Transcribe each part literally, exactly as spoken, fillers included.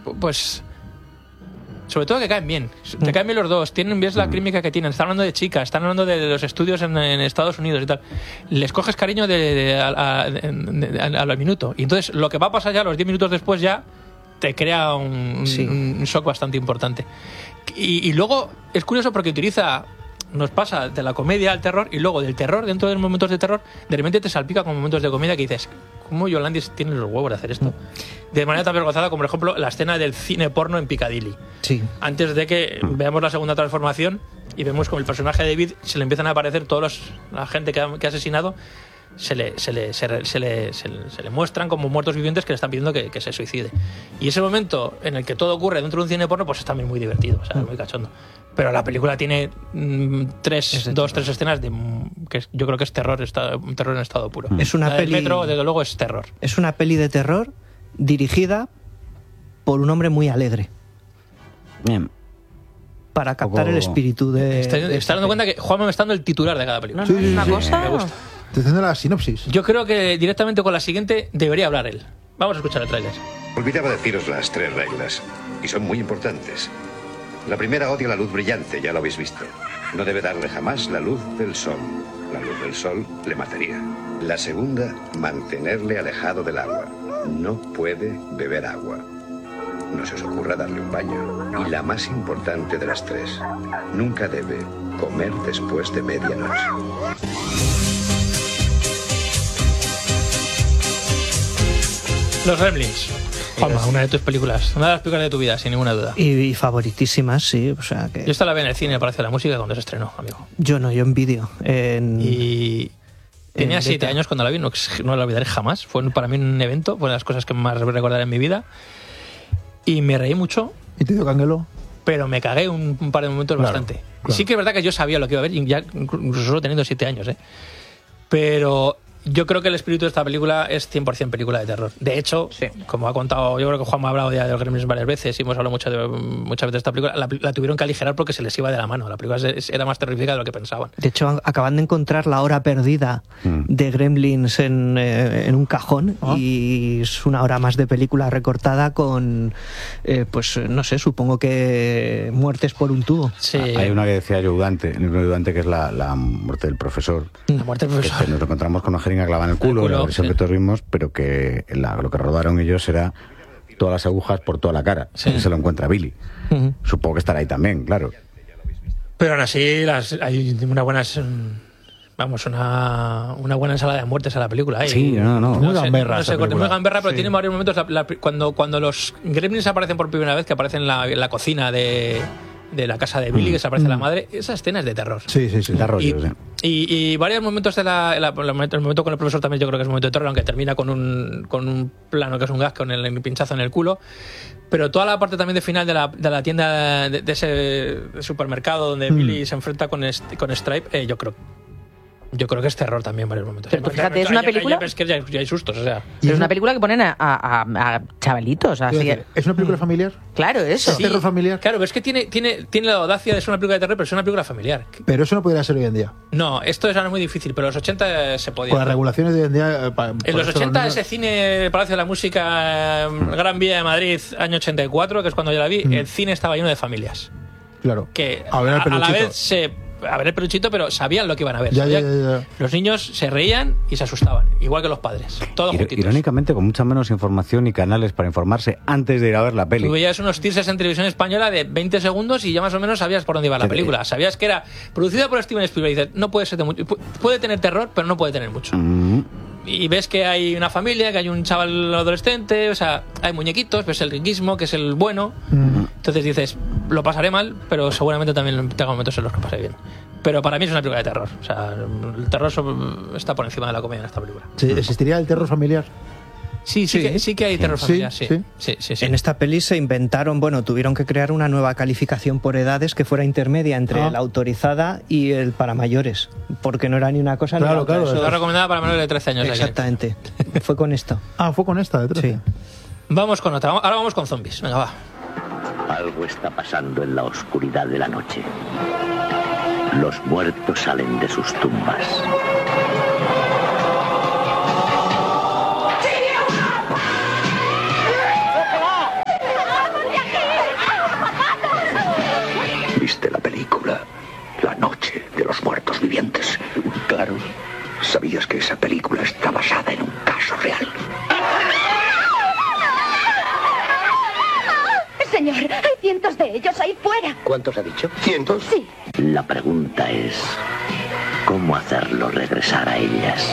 pues... Sobre todo que caen bien. Te caen bien los dos. Tienen bien la química que tienen. Están hablando de chicas, están hablando de los estudios en, en Estados Unidos y tal. Les coges cariño de, de, a, a, de, a, a los minutos. Y entonces lo que va a pasar ya los diez minutos después ya te crea un, sí. un, un shock bastante importante. Y, y luego es curioso porque utiliza... Nos pasa de la comedia al terror y luego del terror, dentro de los momentos de terror, de repente te salpica con momentos de comedia que dices, ¿cómo Yolandis tiene los huevos de hacer esto? De manera tan vergonzada como, por ejemplo, la escena del cine porno en Piccadilly. Sí. Antes de que veamos la segunda transformación y vemos como el personaje de David se le empiezan a aparecer todos los, la gente que ha, que ha asesinado, se le, se, le, se, le, se, le, se, le, se le muestran como muertos vivientes que le están pidiendo que, que se suicide. Y ese momento en el que todo ocurre dentro de un cine porno, pues es también muy divertido, o sea, es muy cachondo. Pero la película tiene mmm, tres, dos, tres escenas de que yo creo que es terror, está, un terror en estado puro. Es una la peli. del metro, desde luego, es terror. Es una peli de terror dirigida por un hombre muy alegre. Bien. Para captar el espíritu de. Está, de está dando cuenta que Juanma me está dando el titular de cada película. No, no, Sí, es una sí, sí. cosa. Me gusta. Estoy haciendo la sinopsis. Yo creo que directamente con la siguiente debería hablar él. Vamos a escuchar el tráiler. Olvidaba deciros las tres reglas, y son muy importantes. La primera, odia la luz brillante, ya lo habéis visto. No debe darle jamás la luz del sol. La luz del sol le mataría. La segunda, mantenerle alejado del agua. No puede beber agua. No se os ocurra darle un baño. Y la más importante de las tres, nunca debe comer después de medianoche. Los Gremlins. Juanma, una de tus películas, una de las películas de tu vida, sin ninguna duda. Y, y favoritísimas, sí. O sea que. Yo esta la vi en el cine, en el Palacio de la Música, cuando se estrenó, amigo. Yo no, yo en vídeo. En... Y tenía en siete beta. años cuando la vi, no, no la olvidaré jamás. Fue para mí un evento, fue una de las cosas que más recordaré en mi vida. Y me reí mucho, ¿Y te dio Canguelo? pero me cagué un, un par de momentos Claro, bastante. claro. Sí que es verdad que yo sabía lo que iba a ver, y ya incluso solo teniendo siete años, ¿eh? Pero yo creo que el espíritu de esta película es cien por ciento película de terror. De hecho, Sí. como ha contado, yo creo que Juan me ha hablado ya de los Gremlins varias veces y hemos hablado mucho de, muchas veces de esta película, la, la tuvieron que aligerar porque se les iba de la mano. La película es- era más terrorífica de lo que pensaban. De hecho, acaban de encontrar la hora perdida Mm. de Gremlins en, eh, en un cajón Ah. y es una hora más de película recortada con, eh, pues no sé, supongo que muertes por un tubo. Sí, Hay una que decía yo Dante, Dante que es la, la muerte del profesor. la muerte del Que profesor. nos encontramos con una jeringa clavada en el culo, El culo, la versión sí. que todos vimos, pero que la- lo que rodaron ellos era todas las agujas por toda la cara. Sí. Y se lo encuentra Billy. Ujú. Supongo que estará ahí también, claro. Pero aún así, las, hay una buena, vamos, una, una buena ensalada de muertes a la película. ¿eh? Sí, no, no. Muy sé, gamberra no esa sé, muy película. gamberra, pero Sí. tiene varios momentos. La- la- cuando, cuando los Gremlins aparecen por primera vez, que aparecen en la, en la cocina de, de la casa de Billy, que se aparece la madre, esa escena es de terror. Sí, sí, sí. Da Y, rollo, sí. y, y varios momentos de la, la- el momento el momento con el profesor también yo creo que es un momento de terror, aunque termina con un, con un plano que es un gas con el, el pinchazo en el culo. Pero toda la parte también de final de la, de la tienda de, de ese supermercado donde Mm. Billy se enfrenta con, este- con Stripe, eh, yo creo yo creo que es terror también en varios momentos. Pero tú Ya- fíjate, es ya- una ya- película- ya- es que ya, ya hay sustos, o sea. Pero es una película que ponen a, a- a- a chavalitos. Quiero Así, decir, ¿es una película familiar? claro, eso. ¿Es terror familiar? Claro, pero es que tiene, tiene, tiene la audacia de ser una película de terror, pero es una película familiar. Pero eso no podría ser hoy en día. No, esto es ahora muy difícil, pero en los ochenta se podía. Con las regulaciones de hoy en día... eh, pa- En por los esto ochenta, niños- ese cine Palacio de la Música, eh, Gran Vía de Madrid, año ochenta y cuatro, que es cuando yo la vi, Mm. el cine estaba lleno de familias. Claro. Que A ver el a, a la peluchito. vez se. A ver el peluchito, pero sabían lo que iban a ver. Ya, ya, Sabían- ya, ya. Los niños se reían y se asustaban, igual que los padres. Todos Ir- juntitos. Irónicamente, con mucha menos información y canales para informarse antes de ir a ver la peli. Tú veías unos teasers en televisión española de veinte segundos y ya más o menos sabías por dónde iba la Sí, película. Sabías que era producida por Steven Spielberg y dices, no puede ser de mucho. pu- Puede tener terror, pero no puede tener mucho. Mm, Y ves que hay una familia, que hay un chaval adolescente, o sea, hay muñequitos, ves el riquismo, que es el bueno. Mm. Entonces dices, lo pasaré mal, pero seguramente también tengo momentos en los que pasaré bien. Pero para mí es una película de terror. O sea, el terror so- está por encima de la comedia en esta película. Sí, ¿existiría el terror familiar? Sí, sí, Sí. que, sí que hay terror Sí, familiar, sí. sí. Sí, sí, sí. En esta peli se inventaron, bueno, tuvieron que crear una nueva calificación por edades que fuera intermedia entre Ah. la autorizada y el para mayores, porque no era ni una cosa ni Claro, la otra. claro, Eso- Está recomendada para menores de trece años. aquí. exactamente. Fue con esto. Ah, fue con esta de trece. Sí. Vamos con otra. Ahora vamos con zombies. Venga, va. Algo está pasando en la oscuridad de la noche. Los muertos salen de sus tumbas. señor. Hay cientos de ellos ahí fuera. ¿Cuántos ha dicho? ¿Cientos? Sí. La pregunta es, ¿cómo hacerlo regresar a ellas?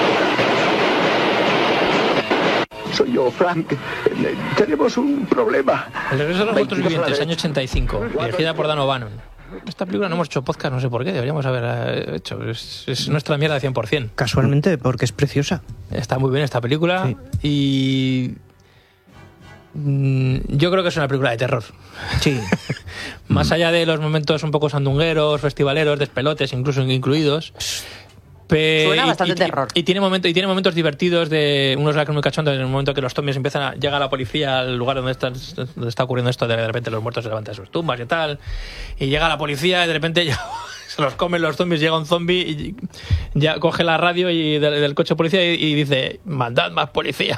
Soy yo, Frank. Eh, Tenemos un problema. El regreso de los muertos vivientes, año ochenta y cinco, dirigida por Dan O'Bannon. Esta película no hemos hecho podcast, no sé por qué, deberíamos haber hecho. Es, es nuestra mierda de cien por ciento. Casualmente, porque es preciosa. Está muy bien esta película, sí. Y mm, yo creo que es una película de terror. Sí. Más allá de los momentos un poco sandungueros, festivaleros, despelotes, incluso incluidos. Pe Suena bastante y, y, terror. Y, y, tiene momento, y tiene momentos divertidos de unos que muy cachondos en el momento que los zombies empiezan a llega la policía al lugar donde está, donde está ocurriendo esto, de, de repente los muertos se levantan de sus tumbas y tal, y llega la policía y de repente ya, se los comen los zombies, llega un zombie y ya coge la radio y del, del coche de policía y, y dice, mandad más policías.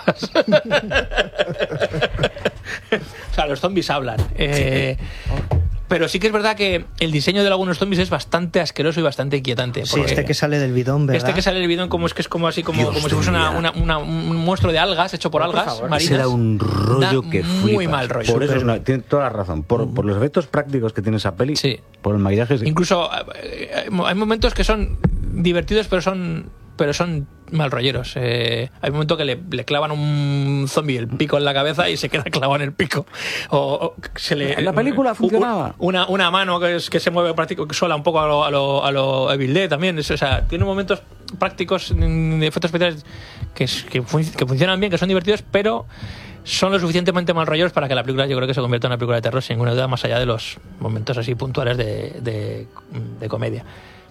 O sea, los zombies hablan. Eh, Pero sí que es verdad que el diseño de algunos zombies es bastante asqueroso y bastante inquietante. Sí, este que sale del bidón, ¿verdad? Este que sale del bidón como es que es como así como, como si fuese una, una, una, un monstruo de algas hecho por, por algas marinas. Será un rollo da que muy flipas. mal rollo. Por eso es una, tiene toda la razón. Por, uh-huh. por los efectos prácticos que tiene esa peli, sí. Por el maquillaje. Sí. Incluso hay momentos que son divertidos, pero son pero son mal rolleros. Eh, hay un momento que le, le clavan un zombie el pico en la cabeza y se queda clavado en el pico. O, o se le, la película un, funcionaba. Una, una mano que, es, que se mueve prácticamente sola un poco a lo, a lo, a lo Evil Dead también. Es, o sea, tiene momentos prácticos de efectos especiales que, que, fun, que funcionan bien, que son divertidos, pero son lo suficientemente mal rolleros para que la película yo creo que se convierta en una película de terror sin ninguna duda, más allá de los momentos así puntuales de, de, de comedia.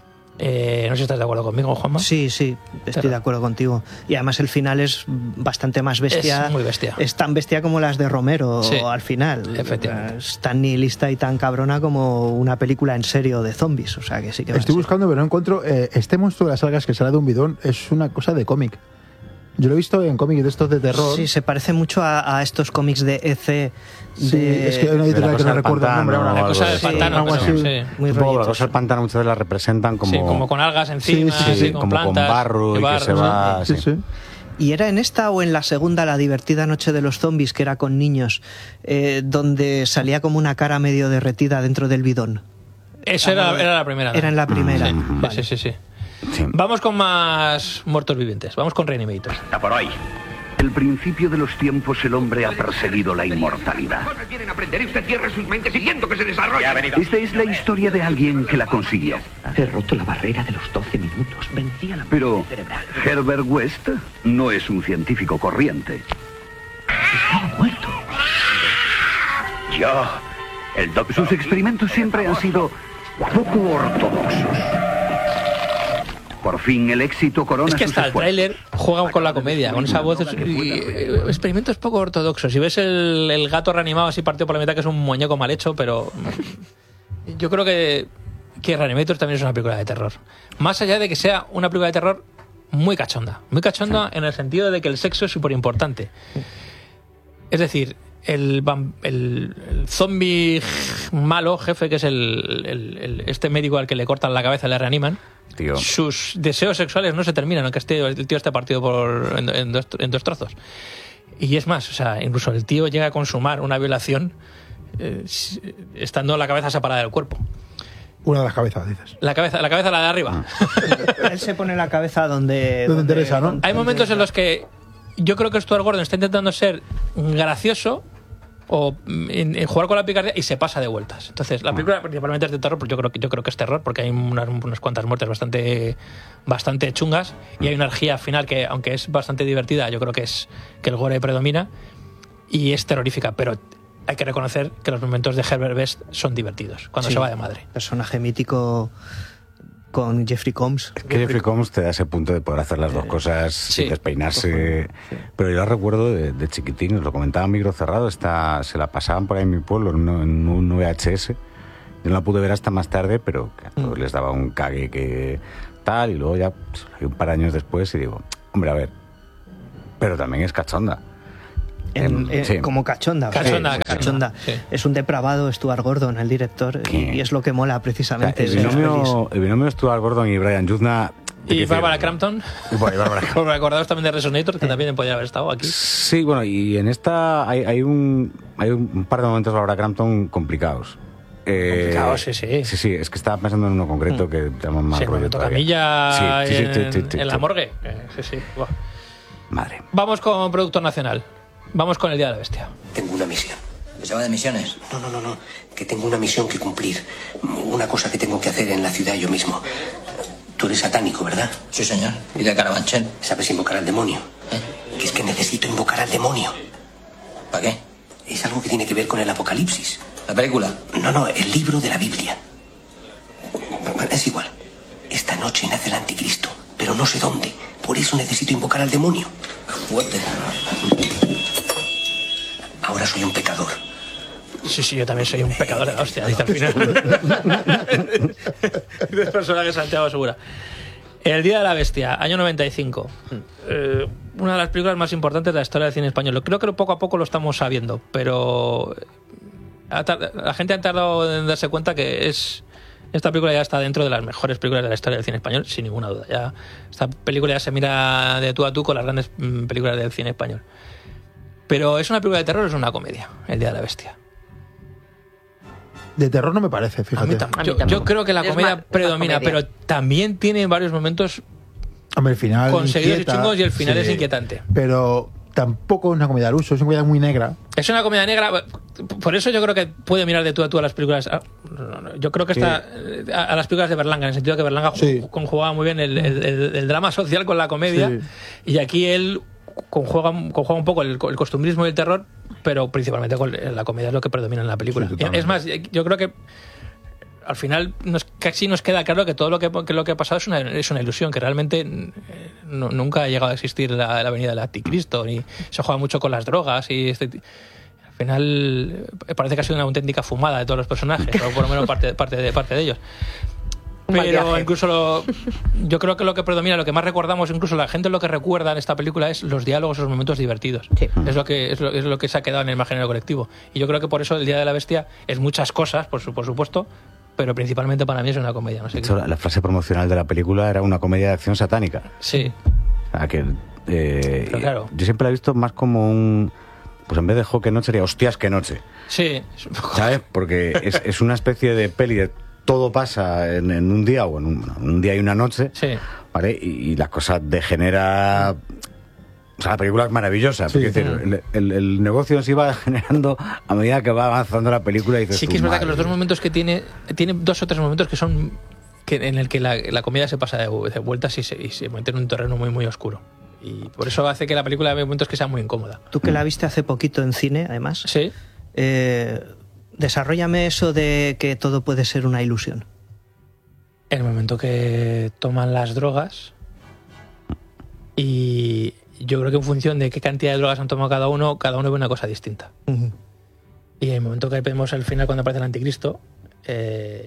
Eh, no sé si estás de acuerdo conmigo, Juanma. Sí, sí, estoy Pero... de acuerdo contigo. Y además el final es bastante más bestia. Es muy bestia. Es tan bestia como las de Romero, sí, al final. Efectivamente. Es tan nihilista y tan cabrona como una película en serio de zombies. O sea que sí que Estoy buscando, pero no encuentro. Eh, este monstruo de las algas que sale de un bidón es una cosa de cómic. Yo lo he visto en cómics de estos de terror. Sí, se parece mucho a, a estos cómics de E C. De... Sí, es que hay una editorial que no recuerdo el nombre ahora. La cosa del pantano, algo así. Sí. Muy Supongo que la cosa del pantano muchas veces la representan como... Sí, como con algas encima, sí, sí, sí, con como plantas, con barro y barro, que se va... Sí, sí. sí. ¿Y era en esta o en la segunda, La divertida noche de los zombies, que era con niños, eh, donde salía como una cara medio derretida dentro del bidón? Eso era, era la primera. ¿no? Era en la primera. Sí, vale. sí, sí, sí. Sí. Vamos con más muertos vivientes. Vamos con Reanimator. Hasta por hoy. El principio de los tiempos el hombre ha perseguido la inmortalidad. Quieren aprender y usted cierre sus mentes siguiendo que se desarrolle. Esta es la historia de alguien que la consiguió. He roto la barrera de los doce minutos. Vencí a la Pero cerebral. Herbert West no es un científico corriente. Estaba muerto. Yo, el doc... Sus experimentos siempre han sido poco ortodoxos. Por fin el éxito corona Es que sus hasta el esfuerzos. tráiler juega con la comedia, con esa voz. Y, y, experimentos poco ortodoxos. Si ves el, el gato reanimado así partido por la mitad, que es un muñeco mal hecho, pero yo creo que, que Reanimator también es una película de terror. Más allá de que sea una película de terror muy cachonda. Muy cachonda en el sentido de que el sexo es súper importante. Es decir, el, el, el zombie malo, jefe, que es el, el, el, este médico al que le cortan la cabeza y le reaniman, Tío. sus deseos sexuales no se terminan, aunque esté, el tío esté partido por, en, en, dos, en dos trozos. Y es más, o sea, incluso el tío llega a consumar una violación eh, estando la cabeza separada del cuerpo. Una de las cabezas, dices. La cabeza, la cabeza la de arriba. Él se pone la cabeza donde... Donde interesa, ¿no? Hay momentos en los que yo creo que Stuart Gordon está intentando ser gracioso o en, en jugar con la picardía y se pasa de vueltas. Entonces, la película principalmente es de terror, porque yo creo que yo creo que es terror, porque hay unas, unas cuantas muertes bastante bastante chungas y hay una energía final que, aunque es bastante divertida, yo creo que es que el gore predomina y es terrorífica, pero hay que reconocer que los momentos de Herbert West son divertidos cuando sí, se va de madre. Personaje mítico con Jeffrey Combs. Es que Jeffrey Combs te da ese punto de poder hacer las dos cosas sí, sin despeinarse. Sí. Pero yo la recuerdo de, de chiquitín, os lo comentaba en micro cerrado, está, se la pasaban por ahí en mi pueblo en un, en un V H S. Yo no la pude ver hasta más tarde, pero que a todos mm. les daba un cague que tal, y luego ya pues, un par de años después y digo, hombre, a ver, pero también es cachonda. En, en, sí. Como cachonda. Cachonda, sí, cachonda. cachonda. Sí. Es un depravado Stuart Gordon, el director, y, y es lo que mola precisamente. O sea, el, binomio, el binomio Stuart Gordon y Brian Yuzna Y Barbara Crampton. Y bueno, y Barbara Crampton. Recordados también de Resonator, que también podía haber estado aquí. Sí, bueno, y en esta hay, hay, un, hay un par de momentos de Barbara Crampton complicados. Eh, Complicados, sí, sí. Sí, sí, es que estaba pensando en uno concreto mm. que llama más sí, rollo todavía. Camilla sí, sí, sí, en, sí, sí, sí, en la sí. morgue. Eh, sí, sí. Buah. Madre. Vamos con Producto Nacional. Vamos con el Día de la Bestia. Tengo una misión. ¿Que se va de misiones? No, no, no, no. Que tengo una misión que cumplir. Una cosa que tengo que hacer en la ciudad yo mismo. Tú eres satánico, ¿verdad? Sí, señor. ¿Y de Carabanchel? ¿Sabes invocar al demonio? ¿Eh? Que es que necesito invocar al demonio. ¿Para qué? Es algo que tiene que ver con el Apocalipsis. ¿La película? No, no, el libro de la Biblia. Es igual. Esta noche nace el anticristo, pero no sé dónde. Por eso necesito invocar al demonio. Fuerte. Ahora soy un pecador. Sí, sí, yo también soy un pecador de la hostia, dice al final. El personaje de Santiago Segura. El Día de la Bestia, año noventa y cinco. Eh, una de las películas más importantes de la historia del cine español. Creo que poco a poco lo estamos sabiendo, pero la gente ha tardado en darse cuenta que es esta película ya está dentro de las mejores películas de la historia del cine español, sin ninguna duda. Ya, esta película ya se mira de tú a tú con las grandes películas del cine español. Pero ¿es una película de terror o es una comedia, El Día de la Bestia? De terror no me parece, fíjate. A mí tam- yo, yo creo que la Es comedia más- predomina, más comedia. pero también tiene varios momentos Hombre, el final conseguidos y inquieta, chungos y el final sí. es inquietante. Pero tampoco es una comedia al uso, es una comedia muy negra. Es una comedia negra, por eso yo creo que puede mirar de tú a tú a las películas. Yo creo que está a, a las películas de Berlanga, en el sentido de que Berlanga Sí. conjugaba muy bien el, el- el- el drama social con la comedia, Sí. y aquí él conjuega, conjuga un poco el, el costumbrismo y el terror, pero principalmente con la comedia es lo que predomina en la película. Sí, totalmente. Es más, yo creo que al final nos, casi nos queda claro que todo lo que, que lo que ha pasado es una, es una ilusión, que realmente eh, no- nunca ha llegado a existir la, la venida del anticristo, ni se juega mucho con las drogas y este, al final eh, parece que ha sido una auténtica fumada de todos los personajes, o por lo menos parte, parte, de, parte de ellos. Un mal Pero viaje. incluso lo, yo creo que lo que predomina, lo que más recordamos, incluso la gente lo que recuerda en esta película es los diálogos, los momentos divertidos. Sí. Es lo que es lo, es lo que se ha quedado en el imaginario colectivo. Y yo creo que por eso el Día de la Bestia es muchas cosas, por, su- por supuesto, pero principalmente para mí es una comedia. No sé De qué. hecho, la, la frase promocional de la película era una comedia de acción satánica. Sí, O sea, que, eh, Pero claro. Yo siempre la he visto más como un... Pues en vez de Jo que noche sería hostias que noche. sí. ¿Sabes? Porque es, es una especie de peli de todo pasa en, en un día o en un, bueno, en un día y una noche, Sí. ¿vale? Y, y la cosa degenera... O sea, la película es maravillosa. Sí. porque, es decir, el, el- el negocio se iba generando a medida que va avanzando la película. Y dices Sí tú, que es verdad que madre los dos mía. momentos que tiene, tiene dos o tres momentos que son que en el que la, la comedia se pasa de, de vueltas y se, y se mete en un terreno muy muy oscuro. Y por eso hace que la película haya momentos que sea muy incómoda. Tú que la viste hace poquito en cine, además, Sí. eh, desarróllame eso de que todo puede ser una ilusión. En el momento que toman las drogas, y yo creo que en función de qué cantidad de drogas han tomado cada uno, cada uno ve una cosa distinta. Ujú. Y en el momento que vemos al final cuando aparece el anticristo, eh,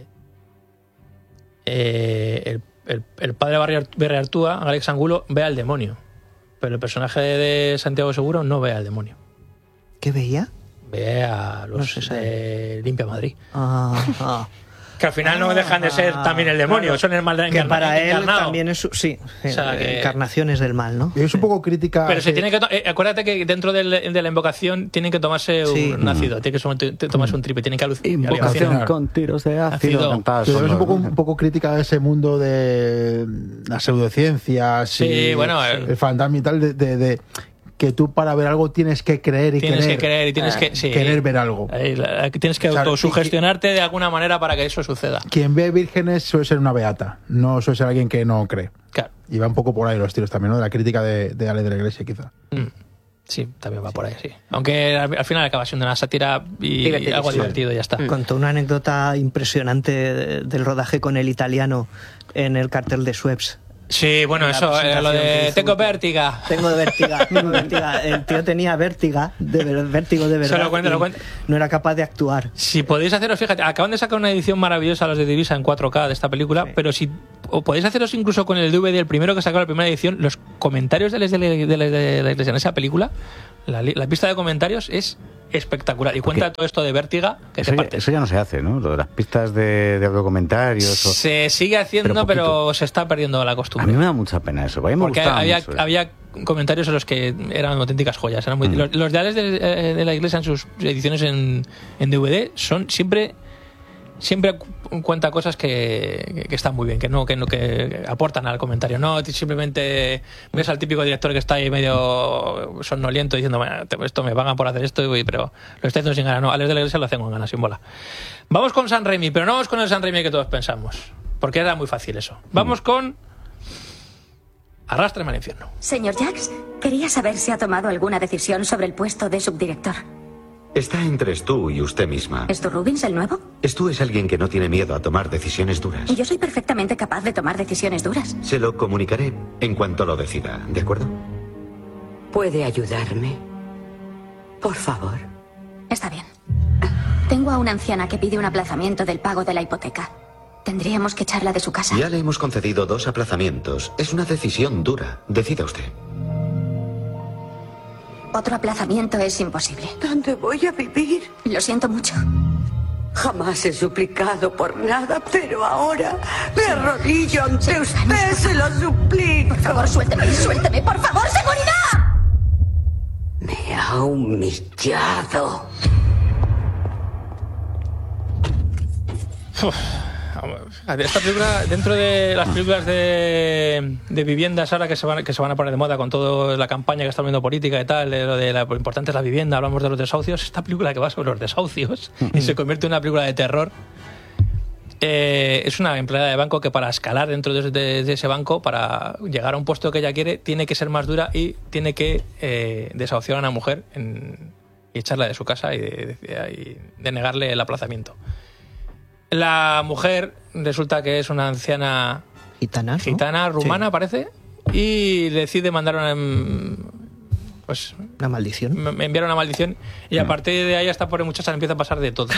eh, el, el- el padre Barri- Berre Artúa, Alex Angulo, ve al demonio. Pero el personaje de Santiago Seguro no ve al demonio. ¿Qué veía? Ve a los No se sabe. de Limpia Madrid. Ah, ah. Que al final no dejan de ser Ah, también el demonio, claro. son el mal Que encarna- para él encarnado. también es su- sí, O sea, que- encarnaciones del mal, ¿no? Y es un poco crítica. Pero se que- tiene que to- eh, acuérdate que dentro del- de la invocación tienen que tomarse Sí. un ácido, tiene que som- te- tomarse un tripe, tienen que alucinar. Invocación con tiros de ácido. Ácido. cantadas Pero con es un los- poco, un poco crítica a ese mundo de las pseudociencias Sí, y bueno, eh. el fantasma y tal, de, de- de que tú para ver algo tienes que creer y Tienes querer, que creer y tienes que sí. querer ver algo. Ahí, la- tienes que O sea, autosugestionarte de alguna manera para que eso suceda. Quien ve vírgenes suele ser una beata, no suele ser alguien que no cree. Claro. Y va un poco por ahí los tiros también, ¿no? De la crítica de, de Ale de la Iglesia, quizá. Mm. Sí, también va por ahí, sí. Aunque al, al final acaba siendo una sátira y Divertido. algo Sí. divertido y ya está. Contó una anécdota impresionante de- del rodaje con el italiano en el cartel de Schweppes. Sí, bueno, La eso, eh, lo presentación que de hizo. tengo vértiga. Tengo de vértiga, tengo vértiga. El tío tenía vértiga, de ver- vértigo de verdad. Se lo cuento, y lo cuento. No era capaz de actuar. Si podéis haceros, fíjate, acaban de sacar una edición maravillosa los de Divisa en cuatro K de esta película, Sí. pero si o podéis haceros incluso con el D V D, el primero que sacó la primera edición, los comentarios de la, de la, de la, de la iglesia en esa película, la, la pista de comentarios es espectacular. Y cuenta todo esto de Vértiga, que eso, te parte. Eso ya no se hace, ¿no? Lo de las pistas de, de comentarios. O... Se sigue haciendo, pero, pero se está perdiendo la costumbre. A mí me da mucha pena eso. A mí me Porque había, mucho, había comentarios en los que eran auténticas joyas. Eran muy, mm. los, los de Alex de, de la Iglesia en sus ediciones en, en D V D son siempre... siempre cuenta cosas que, que están muy bien, que no, que no que aportan al comentario. No simplemente ves al típico director que está ahí medio somnoliento diciendo, bueno, esto me pagan por hacer esto, pero lo está haciendo sin ganas. No, Alex de la Iglesia lo hacen con ganas, sin bola. Vamos con Sam Raimi, pero no vamos con el Sam Raimi que todos pensamos, porque era muy fácil eso. Vamos con Arrástrame al infierno. Señor Jacks, quería saber si ha tomado alguna decisión sobre el puesto de subdirector. Está entre Stu y usted misma. ¿Es Stu Rubins el nuevo? Stu es alguien que no tiene miedo a tomar decisiones duras. Y yo soy perfectamente capaz de tomar decisiones duras. Se lo comunicaré en cuanto lo decida, ¿de acuerdo? ¿Puede ayudarme? Por favor. Está bien. Tengo a una anciana que pide un aplazamiento del pago de la hipoteca. ¿Tendríamos que echarla de su casa? Ya le hemos concedido dos aplazamientos. Es una decisión dura. Decida usted. Otro aplazamiento es imposible. ¿Dónde voy a vivir? Lo siento mucho. Jamás he suplicado por nada, pero ahora me arrodillo ante usted, se lo suplico. Por favor, suélteme, suélteme, por favor, seguridad. Me ha humillado. Uf. Esta película, dentro de las películas de, de viviendas ahora que se, van, que se van a poner de moda con toda la campaña que está viendo política y tal, de lo de la, lo importante es la vivienda, hablamos de los desahucios, esta película que va sobre los desahucios y se convierte en una película de terror. Eh, es una empleada de banco que para escalar dentro de, de, de ese banco, para llegar a un puesto que ella quiere, tiene que ser más dura y tiene que eh, desahuciar a una mujer en, y echarla de su casa y, de, de, y denegarle el aplazamiento. La mujer resulta que es una anciana gitana, ¿no? gitana rumana, sí. parece, y decide mandar una pues una maldición. Me enviar una maldición y a partir de ahí hasta por muchachas empieza a pasar de todo.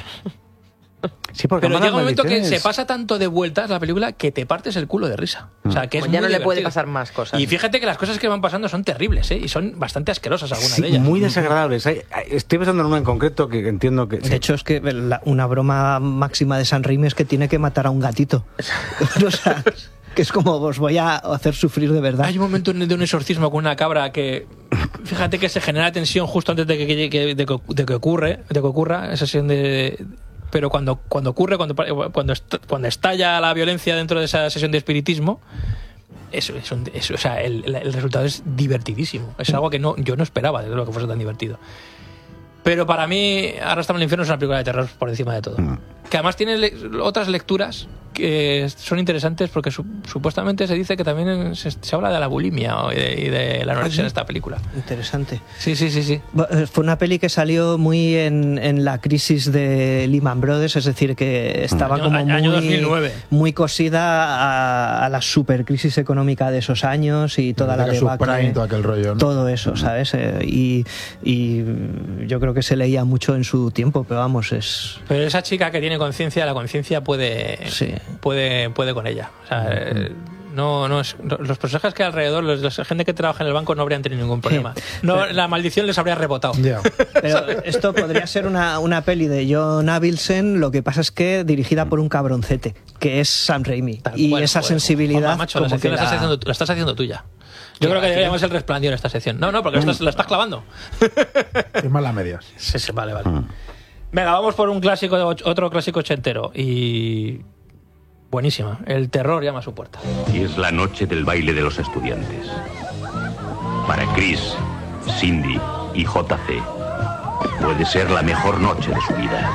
Sí, porque pero llega un momento maldiciones... que se pasa tanto de vueltas la película que te partes el culo de risa. O sea, que es pues ya muy no le divertido. puede pasar más cosas. Y fíjate que las cosas que van pasando son terribles, ¿eh? Y son bastante asquerosas algunas sí, de ellas. Muy desagradables. Estoy pensando en una en concreto que entiendo que... De hecho, es que la, una broma máxima de Sam Raimi es que tiene que matar a un gatito. O sea, que es como os voy a hacer sufrir de verdad. Hay un momento de un exorcismo con una cabra que... Fíjate que se genera tensión justo antes de que, de que, de que, de que ocurre, de que ocurra esa sesión de... Pero cuando, cuando ocurre, cuando, cuando, cuando estalla la violencia dentro de esa sesión de espiritismo, eso, eso, eso, o sea, el, el resultado es divertidísimo. Es algo que no, yo no esperaba, desde luego, que fuese tan divertido. Pero para mí, Arrástrame al infierno es una película de terror por encima de todo. Mm. Que además tiene le otras lecturas que son interesantes porque su supuestamente se dice que también se, se habla de la bulimia y de, y de la anorexia en esta película. Interesante. Sí, sí, sí, sí. Fue una peli que salió muy en, en la crisis de Lehman Brothers, es decir, que estaba año, como año muy, dos mil nueve. muy cosida a, a la supercrisis económica de esos años y toda la debacle, todo aquel rollo, ¿no? Todo eso, ¿sabes? Eh, y, y yo creo que se leía mucho en su tiempo, pero vamos, es... Pero esa chica que tiene conciencia, la conciencia puede, sí. puede puede con ella. O sea, mm. no, no es, los personajes que hay alrededor, los, la gente que trabaja en el banco no habrían tenido ningún problema. No, pero, la maldición les habría rebotado. Yeah. Pero esto podría ser una, una peli de John Avildsen, lo que pasa es que dirigida por un cabroncete, que es Sam Raimi. Tal y cual, esa joder, sensibilidad... Opa, macho, la, sección la, estás haciendo, la estás haciendo tuya. Yo creo que deberíamos el resplandor en esta sección. No, no, porque mm. estás, la estás clavando. Es más las medias. Sí, sí, vale, vale. Mm. Venga, vamos por un clásico, otro clásico ochentero. Y... buenísima. El terror llama a su puerta. Y es la noche del baile de los estudiantes. Para Chris, Cindy y J C puede ser la mejor noche de su vida.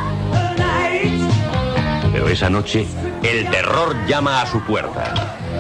Pero esa noche, el terror llama a su puerta.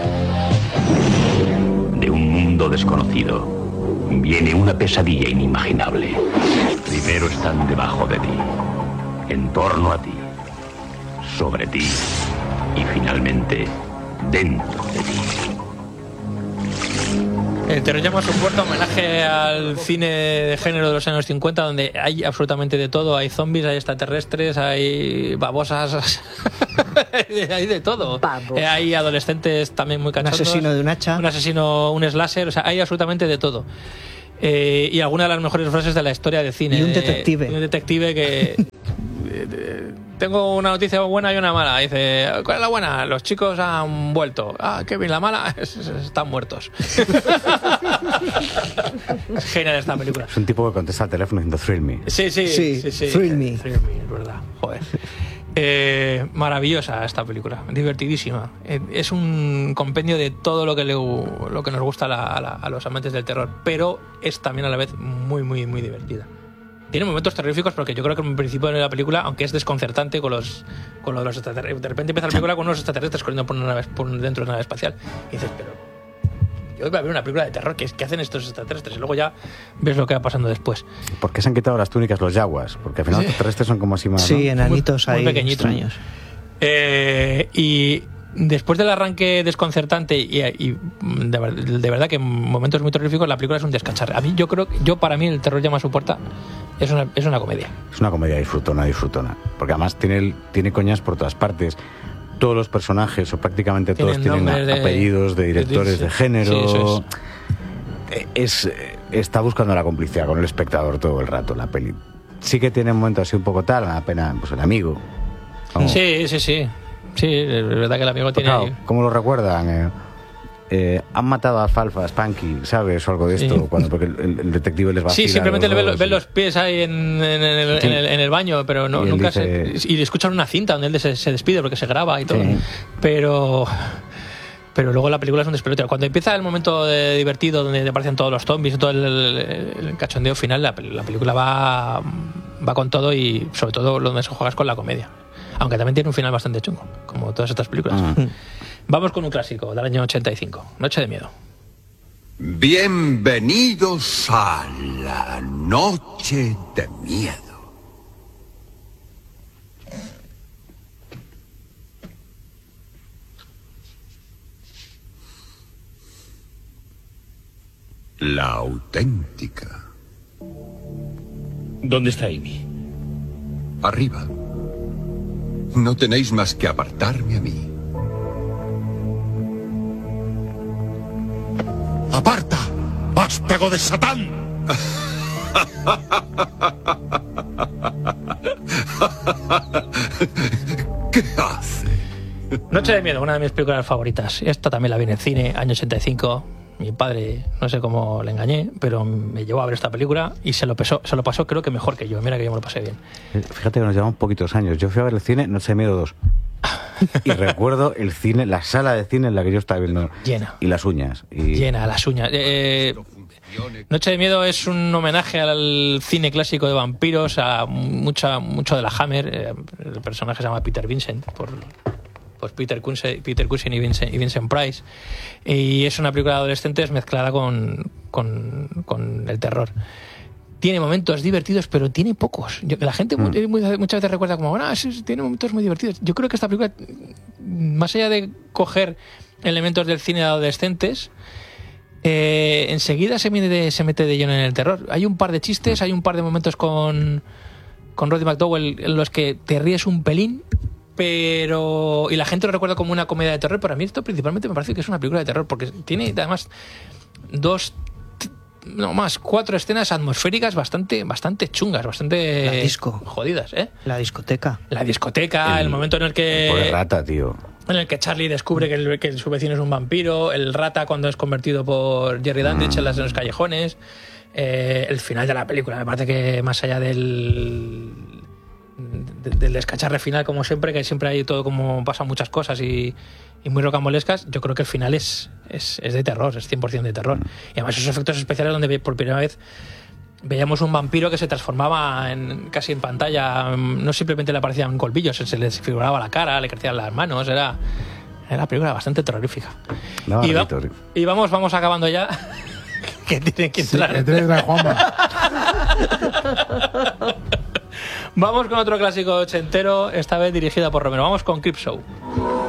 De un mundo desconocido viene una pesadilla inimaginable. Primero están debajo de ti, en torno a ti, sobre ti y finalmente dentro de ti. El terror llama a su puerta, homenaje al cine de género de los años cincuenta, donde hay absolutamente de todo. Hay zombies, hay extraterrestres, hay babosas, hay de todo. Eh, hay adolescentes también muy cachondos. Un asesino de un hacha. Un asesino, un slasher, o sea, hay absolutamente de todo. Eh, y algunas de las mejores frases de la historia del cine. Y un detective. Eh, un detective que... Tengo una noticia buena y una mala. Dice, ¿cuál es la buena? Los chicos han vuelto. Ah, qué bien. La mala, están muertos. Es genial esta película. Es un tipo que contesta al teléfono diciendo thrill me. Sí, sí, sí, sí, sí. Thrill me. Thrill me, es verdad. Joder. Eh, maravillosa esta película, divertidísima. Eh, es un compendio de todo lo que le, lo que nos gusta a, la, a, la, a los amantes del terror, pero es también a la vez muy, muy, muy divertida. Tiene momentos terroríficos porque yo creo que en principio de la película, aunque es desconcertante con los con lo de los extraterrestres, de repente empieza la película con unos extraterrestres corriendo por una nave, por dentro de una nave espacial y dices, pero yo iba a ver una película de terror, ¿qué, qué hacen estos extraterrestres? Y luego ya ves lo que va pasando después. ¿Por qué se han quitado las túnicas los yaguas? Porque al final sí. Los extraterrestres son como así más, sí, ¿no? enanitos muy, ahí muy pequeñitos. Extraños. Eh, y después del arranque desconcertante y, y de, de verdad que en momentos muy terroríficos la película es un descacharre. A mí yo creo, yo para mí el terror llama a su puerta. Es una, es una comedia. Es una comedia disfrutona, disfrutona. Porque además tiene, tiene coñas por todas partes. Todos los personajes, o prácticamente todos, tienen, tienen de, apellidos de directores de, de, de género. Sí, eso es. Es, está buscando la complicidad con el espectador todo el rato, la peli. Sí que tiene momentos así un poco tal, me da pena, pues el amigo. ¿Cómo? Sí, sí, sí. Sí, es verdad que el amigo tiene... Claro, ¿cómo lo recuerdan? Eh, eh, han matado a Alfalfa, Spanky, ¿sabes? O algo de esto, sí. Cuando, porque el, el detective les va a Sí, simplemente le ven los, ven los pies ahí en, en, el, sí. en, el, en el baño, pero no, y nunca dice... se... Y le escuchan una cinta donde él se, se despide porque se graba y todo. Sí. Pero... Pero luego la película es un despelote. Cuando empieza el momento de divertido, donde aparecen todos los zombies y todo el, el, el cachondeo final, la, la película va, va con todo y sobre todo donde se juega es con la comedia. Aunque también tiene un final bastante chungo, como todas estas películas. Mm. Vamos con un clásico del año ochenta y cinco, Noche de Miedo. Bienvenidos a la Noche de Miedo. La auténtica. ¿Dónde está Amy? Arriba. No tenéis más que apartarme a mí. ¡Aparta! ¡Vástago de Satán! ¿Qué hace? Noche de Miedo, una de mis películas favoritas. Esta también la vi en el cine, año ochenta y cinco. Mi padre, no sé cómo le engañé, pero me llevó a ver esta película y se lo, pesó, se lo pasó creo que mejor que yo. Mira que yo me lo pasé bien. Fíjate que nos llevamos poquitos años. Yo fui a ver el cine Noche de Miedo dos. Y recuerdo el cine, la sala de cine en la que yo estaba viendo. Llena. Y las uñas. Y... Llena, las uñas. Eh, Noche de Miedo es un homenaje al cine clásico de vampiros, a mucha, mucho de la Hammer. Eh, el personaje se llama Peter Vincent, por... pues Peter Cushing, Peter Cushing y, Vincent, y Vincent Price, y es una película de adolescentes mezclada con, con, con el terror. Tiene momentos divertidos, pero tiene pocos. Yo, la gente mm. muy, muchas veces recuerda como, bueno, sí, tiene momentos muy divertidos. Yo creo que esta película, más allá de coger elementos del cine de adolescentes, eh, enseguida se mete, se mete de lleno en el terror. Hay un par de chistes, hay un par de momentos con, con Roddy McDowell en los que te ríes un pelín, pero y la gente lo recuerda como una comedia de terror, pero a mí esto principalmente me parece que es una película de terror porque tiene además dos no más cuatro escenas atmosféricas bastante bastante chungas, bastante la disco. jodidas, ¿eh? La discoteca. La discoteca, el, el momento en el que el rata, tío. En el que Charlie descubre que, el, que su vecino es un vampiro, el rata cuando es convertido por Jerry Dandridge mm. en, las, en los callejones, eh, el final de la película, me parece que más allá del del descacharre final, como siempre, que siempre hay todo como pasan muchas cosas y, y muy rocambolescas, yo creo que el final es, es, es de terror, es cien por ciento de terror. Y además esos efectos especiales donde por primera vez veíamos un vampiro que se transformaba en, casi en pantalla, no simplemente le aparecían colmillos, se le desfiguraba la cara, le crecían las manos, era, era una película bastante terrorífica. No, y, va, y vamos, vamos acabando ya. Que tiene que entrar. Sí, que trae Juanma. Vamos con otro clásico ochentero, esta vez dirigida por Romero. Vamos con Creepshow.